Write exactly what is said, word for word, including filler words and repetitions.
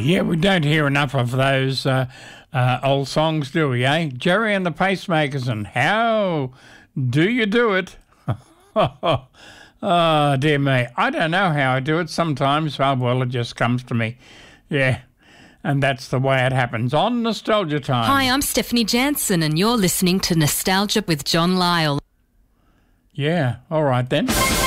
Yeah, we don't hear enough of those uh, uh, old songs, do we, eh? Jerry and the Pacemakers and How Do You Do It? Oh, dear me. I don't know how I do it sometimes. Oh, well, it just comes to me. Yeah, and that's the way it happens on Nostalgia Time. Hi, I'm Stephanie Jansen, and you're listening to Nostalgia with John Lyle. Yeah, all right then.